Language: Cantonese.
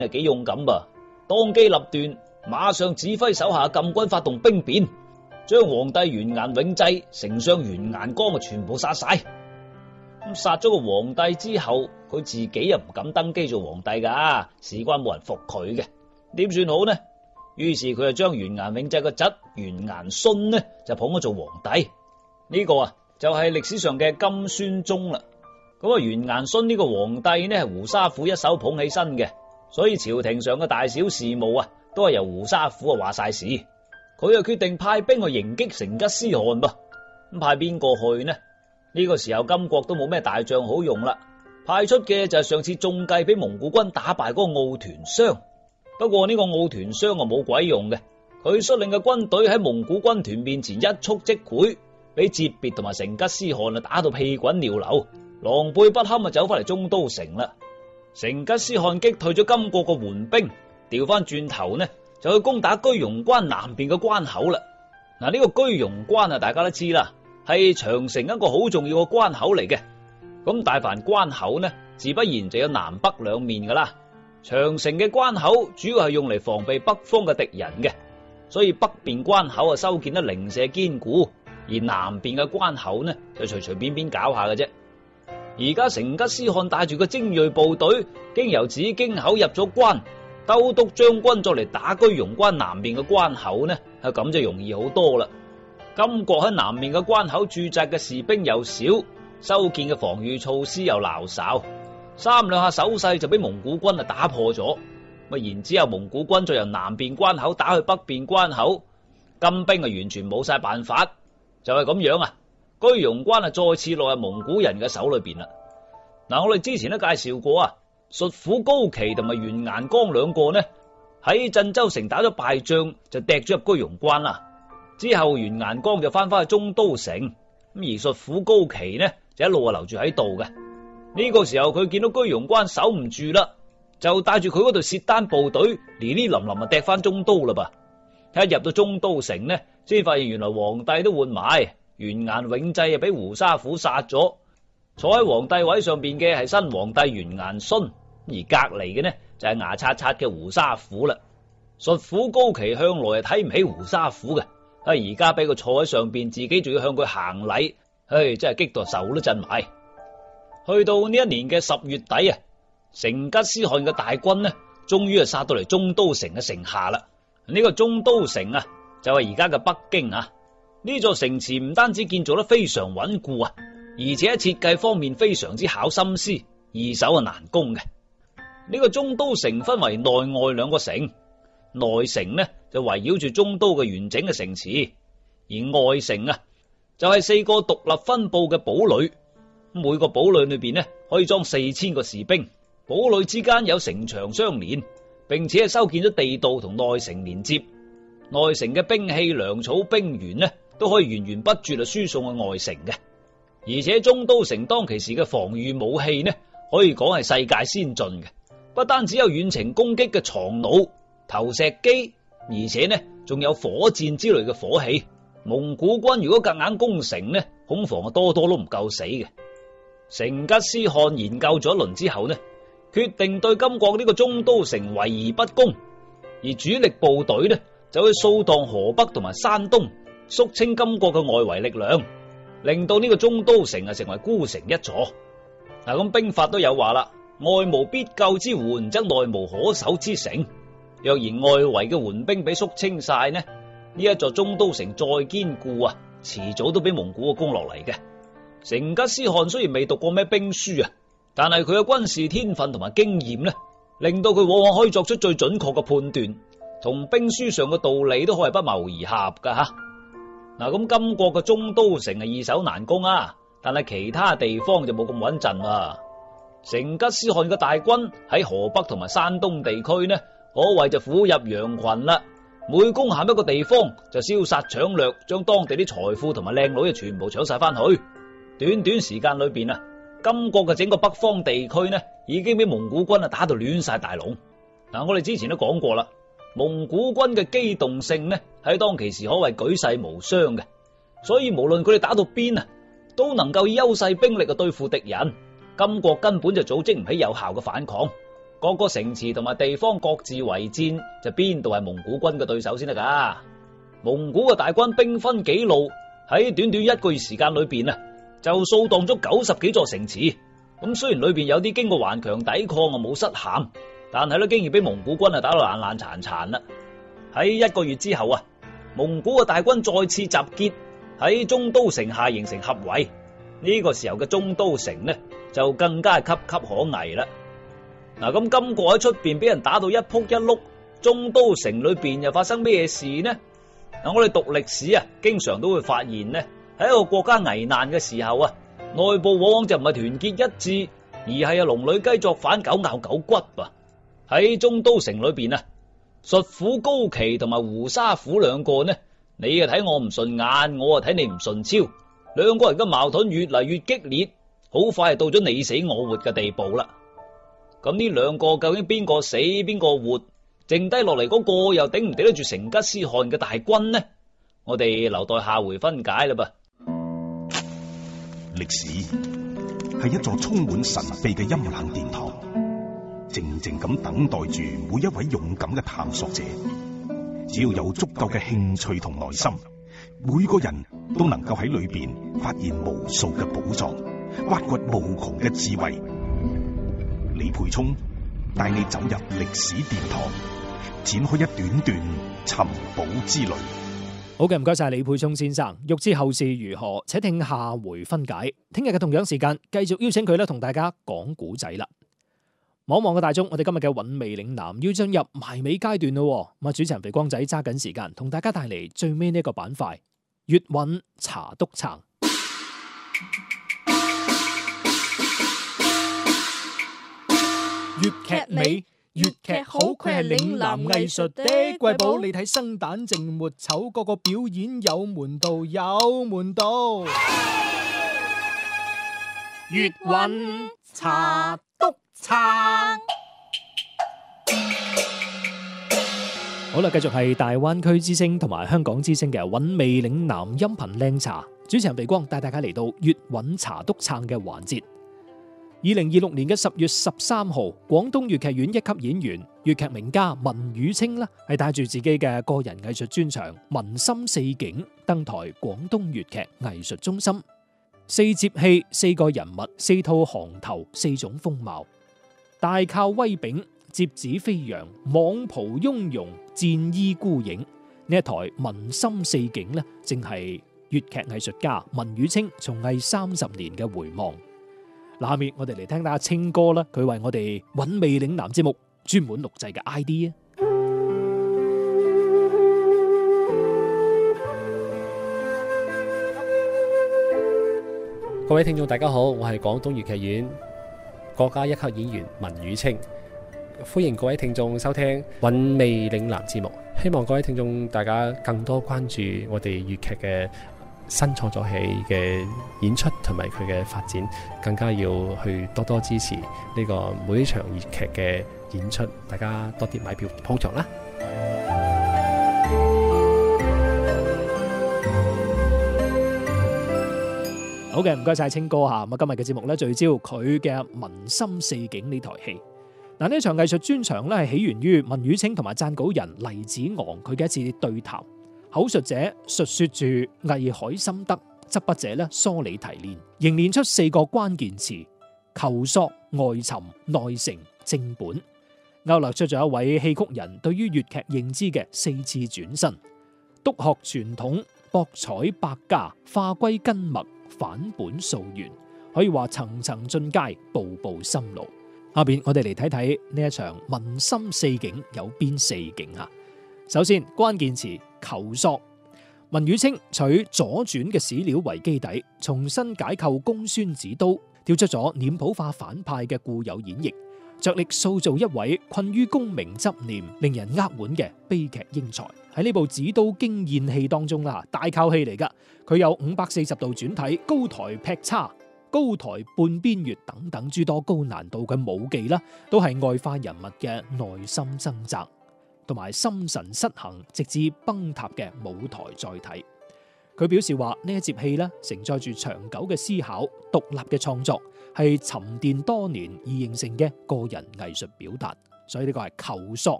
係幾勇敢噃，當機立斷，馬上指揮手下禁軍發動兵變，將皇帝完顏永濟、丞相完顏光全部殺晒。咁殺咗個皇帝之後，佢自己又唔敢登基做皇帝噶，事關冇人服佢嘅，點算好呢？於是佢就將完顏永濟個侄完顏殉呢就捧咗做皇帝。呢個啊就係歷史上嘅金宣宗啦。咁啊，完顏殉呢個皇帝呢係胡沙虎一手捧起身嘅，所以朝廷上嘅大小事務啊都係由胡沙虎話晒事。佢又決定派兵去迎擊成吉思汗噃。咁派邊個去呢？呢個時候金國都冇咩大將好用啦，派出嘅就係上次中計俾蒙古軍打敗嗰個奧團商。不過呢個奧團商啊冇鬼用嘅，佢率領嘅軍隊喺蒙古軍團面前一觸即潰，俾哲別同埋成吉思汗啊打到屁滾尿流，狼狽不堪啊走翻嚟中都城啦。成吉思汗擊退咗金國個援兵，調翻轉頭呢就去攻打居庸關南邊嘅關口啦。嗱，呢個居庸關啊大家都知啦，係長城一個好重要嘅關口嚟嘅。咁大凡關口呢，自不然就有南北兩面噶啦。長城嘅關口主要係用嚟防備北方嘅敵人嘅，所以北邊關口啊修建得零舍堅固，而南邊嘅關口呢就隨隨便便搞下嘅啫。而家成吉思汗帶住個精銳部隊，經由紫荊口入咗關，兜督將軍再嚟打居庸關南面嘅關口呢，咁就容易好多啦。金國喺南面嘅關口駐紮嘅士兵又少，修建嘅防禦措施又鬧哨，三兩下手勢就俾蒙古軍打破咗。然之後蒙古軍再由南邊關口打去北邊關口，金兵完全冇晒辦法，就係咁樣啊。居庸關再次落入蒙古人嘅手裏邊啦。嗱，我哋之前都介紹過啊，術虎高奇同埋完顏光兩個呢喺鎮州城打咗敗仗，就趯咗入居庸關啦。之後完顏光就翻返去中都城，咁而術虎高奇呢就一路留住喺度嘅。呢個時候佢見到居庸關守唔住啦，就帶住佢嗰隊薛丹部隊哩哩冧冧趯翻中都啦噃。一入到中都城呢，先發現原來皇帝都換埋。完顏永濟俾胡沙虎殺咗，坐喺皇帝位上邊嘅係新皇帝完顏殉，而隔籬嘅呢就係牙刷刷嘅胡沙虎啦。術虎高奇向來係睇唔起胡沙虎嘅，而家俾佢坐喺上邊，自己仲要向佢行禮，真係激到手都震埋。去到呢一年嘅10月底啊，成吉思汗嘅大軍呢，終於係殺到嚟中都城嘅城下啦。呢個中都城啊，就係而家嘅北京啊。呢座城池唔單止建造得非常穩固啊，而且喺設計方面非常之考心思，易守難攻嘅。呢個中都城分為內外兩個城，內城呢就圍繞住中都嘅完整嘅城池，而外城啊就係4個獨立分佈嘅堡壘，每個堡壘裏邊呢可以裝4000個士兵，堡壘之間有城牆相連，並且係修建咗地道同內城連接。內城嘅兵器、糧草、兵員呢都可以源源不絕輸送去外城嘅，而且中都城當其時嘅防禦武器呢，可以講係世界先進嘅，不單只有遠程攻擊嘅藏弩、投石機，而且呢仲有火箭之類嘅火器。蒙古軍如果夾硬攻城呢，恐防多都唔夠死嘅。成吉思汗研究咗一輪之後呢，決定對金國呢個中都城圍而不攻，而主力部隊呢就去掃蕩河北同埋山東，肅清金國嘅外圍力量，令到呢個中都城成為孤城一座。咁兵法都有話啦，外無必救之援，則內無可守之城。若然外圍嘅援兵俾肅清晒呢，呢一座中都城再堅固啊，遲早都俾蒙古攻落嚟嘅。成吉思汗雖然未讀過咩兵書啊，但係佢嘅軍事天分同埋經驗呢，令到佢往往可以作出最準確嘅判斷，同兵書上嘅道理都可以不謀而合噶吓。咁金國嘅中都城係易守難攻啊，但係其他地方就冇咁穩陣啦。成吉思汗嘅大軍喺河北同埋山東地區呢，可謂就虎入羊群啦。每攻陷一個地方就燒殺搶掠，將當地啲財富同埋靚女全部搶晒翻去。短短時間裏邊啊，金國嘅整個北方地區呢，已經俾蒙古軍打到亂晒大龍。我哋之前都講過啦，蒙古軍嘅機動性呢，喺當其時可謂舉世無雙嘅，所以無論佢哋打到邊啊，都能夠以優勢兵力去對付敵人。金國根本就組織唔起有效嘅反抗。 各個城池同埋地方各自為戰，就邊度係蒙古軍嘅對手先得噶？蒙古嘅大軍兵分幾路，喺短短1個月時間裏邊啊，就掃蕩咗90幾座城池。咁雖然裏邊有啲經過頑強抵抗啊冇失陷，但係咧竟然俾蒙古軍啊打到爛爛殘殘啦。喺1個月之後啊，蒙古嘅大軍再次集結喺中都城下形成合圍。呢個時候嘅中都城呢，就更加岌岌可危啦。嗱，咁今個喺出邊俾人打到一仆一碌，中都城裏邊又發生咩事呢？嗱，我哋讀歷史啊，經常都會發現呢，喺一個國家危難嘅時候啊，內部往往就唔係團結一致，而係龍女雞作反，狗咬狗骨噃。喺中都城裏邊啊，術府高琪同埋胡沙虎兩個呢，你啊睇我唔順眼，我啊睇你唔順超，兩個人嘅矛盾越嚟越激烈，好快就到咗你死我活嘅地步啦。咁呢兩個究竟邊個死邊個活？剩低落嚟嗰個又頂唔頂得住成吉思汗嘅大軍呢？我哋留待下回分解啦噃。 歷史係一座充滿神秘嘅陰冷殿堂，靜靜咁等待住每一位勇敢嘅探索者。只要有足夠嘅興趣同耐心，每個人都能夠喺裏邊發現無數嘅寶藏，挖掘無窮嘅智慧。李培聰帶你走入歷史殿堂，展開一段段尋寶之旅。 好嘅，唔該晒李培聰先生。欲知後事如何，且聽下回分解。聽日嘅同樣時間，繼續邀請佢咧同大家講古仔啦。望望嘅大眾，我哋今日嘅韻味嶺南要進入埋尾階段咯。咁啊，主持人肥光仔揸緊時間，同大家帶嚟最尾呢一個板塊——粵韻茶篤撐。粵劇美，粵劇好，佢係嶺南藝術的瑰寶。你睇生旦淨末丑，個個表演有門道，有門道。粵韻茶篤撐。好啦，繼續係大灣區之聲同埋香港之聲嘅韻味嶺南音頻靚茶。主持人肥光帶大家嚟到粵韻茶篤撐嘅環節。2026年嘅10月13號，廣東粵劇院一級演員、粵劇名家文宇清啦，係帶住自己嘅個人藝術專場《文心四景》登台廣東粵劇藝術中心。4節戲、4個人物、4套行頭、4種風貌，大靠威炳、折子飛揚、蟒袍雍容、戰衣孤影。呢一台《文心四景》呢，正係粵劇藝術家文宇清從藝30年嘅回望。下面我哋嚟聽下清哥啦，佢為我哋韻味嶺南節目專門錄製嘅 ID 啊！ 各位聽眾大家好，我係廣東粵劇院國家一級演員文宇清，歡迎各位聽眾收聽韻味嶺南節目。希望各位聽眾大家更多關注我哋粵劇嘅新創作戲嘅演出同埋佢嘅發展，更加要去多多支持呢個每一場粵劇嘅演出，大家多啲買票捧場啦！ 好嘅，唔該晒清哥吓。咁今日嘅節目咧聚焦佢嘅《文心四景》呢台戲。嗱，呢場藝術專場咧係起源於文宇清同埋撰稿人黎子昂佢嘅一次對談。口述者述說住藝海心得，執筆者咧梳理提煉，凝練出4個關鍵詞：求索、外尋、內成、正本。勾勒出咗一位戲曲人對於粵劇認知嘅4次轉身，督學傳統，博採百家，化歸根脈，返本溯源，可以話層層進階，步步深入。下邊我哋嚟睇睇呢一場文心四景有邊4景啊？首先關鍵詞求索，文宇清取左傳嘅史料為基底，重新解構公孫子刀，跳出咗臉譜化反派嘅固有演繹，着力塑造一位困於功名執念、令人扼腕嘅悲劇英才。喺呢部子刀驚艷戲當中啦，大靠戲嚟噶，佢有540度轉體、高台劈叉、高台半邊月等等諸多高難度嘅武技啦，都係外化人物嘅內心掙扎，同埋心神失衡直至崩塌嘅舞台載體。 佢表示話呢一節戲咧承載住長久嘅思考、獨立嘅創作，係沉澱多年而形成嘅個人藝術表達，所以呢個係求索